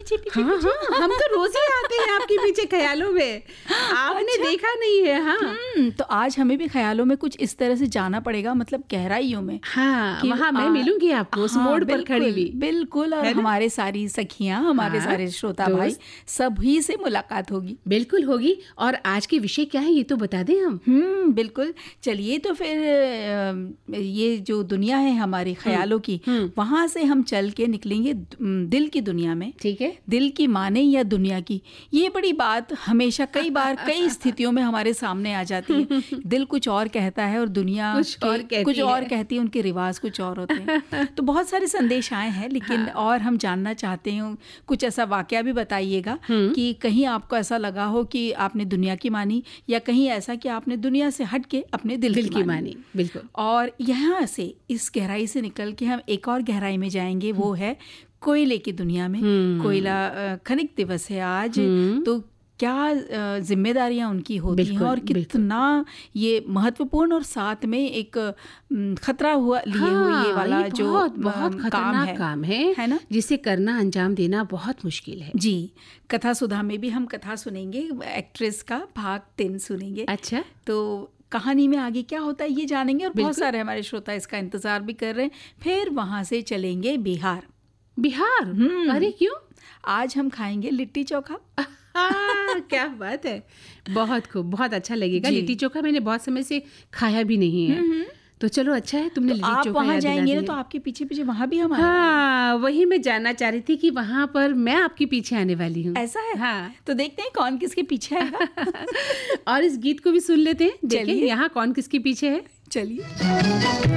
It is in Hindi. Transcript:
पीछे पीछे हाँ पीछे। हाँ, हम तो रोज ही आते हैं आपके पीछे ख्यालों में, आपने देखा नहीं है। हाँ तो आज हमें भी ख्यालों में कुछ इस तरह से जाना पड़ेगा, मतलब गहराइयों में। हाँ, वहाँ मैं मिलूंगी आपको उस मोड़ पर खड़ी हुई। बिल्कुल, और हमारे सारी सखियां, हमारे सारे श्रोता भाई सभी से मुलाकात होगी। बिल्कुल होगी। और आज के विषय क्या है ये तो बता दें हम। बिल्कुल, चलिए तो फिर ये जो दुनिया है हमारी ख्यालों की, वहां से हम चल के निकलेंगे दिल की दुनिया में। ठीक है। दिल की माने या दुनिया की, ये बड़ी बात हमेशा कई बार कई स्थितियों में हमारे सामने आ जाती है। दिल कुछ और कहता है और दुनिया कुछ और कहती है, उनके रिवाज कुछ और होते हैं। तो बहुत सारे संदेश आए हैं, लेकिन और हम जानना चाहते हैं, कुछ ऐसा वाकया भी बताइएगा कि कहीं आपको ऐसा लगा हो कि आपने दुनिया की मानी, या कहीं ऐसा कि आपने दुनिया से हट के अपने दिल की मानी। बिल्कुल। और यहाँ से इस गहराई से निकल के हम एक और गहराई में जाएंगे, वो है कोयले की दुनिया में। कोयला खनिक दिवस है आज, तो क्या जिम्मेदारियां उनकी होती हैं और कितना ये महत्वपूर्ण और साथ में एक खतरा हुआ लिए हुए ये वाला जो बहुत खतरनाक काम है ना, जिसे करना अंजाम देना बहुत मुश्किल है। जी, कथा सुधा में भी हम कथा सुनेंगे, एक्ट्रेस का भाग 3 सुनेंगे। अच्छा, तो कहानी में आगे क्या होता है ये जानेंगे, और बहुत सारे हमारे श्रोता इसका इंतजार भी कर रहे हैं। फिर वहां से चलेंगे बिहार। अरे क्यों? आज हम खाएंगे लिट्टी चोखा। क्या बात है, बहुत खूब, बहुत अच्छा लगेगा। लिट्टी चोखा मैंने बहुत समय से खाया भी नहीं है। तो चलो अच्छा है तुमने लिट्टी चोखा याद दिला दिया। आप वहाँ जाएंगे ना, तो आपके पीछे पीछे वहाँ भी हम आएंगे। हाँ, वही मैं जानना चाह रही थी कि वहाँ पर मैं आपके पीछे आने वाली हूँ। ऐसा है? हाँ, तो देखते हैं कौन किसके पीछे है। और इस गीत को भी सुन लेते हैं, देखिए यहाँ कौन किसके पीछे है। चलिए।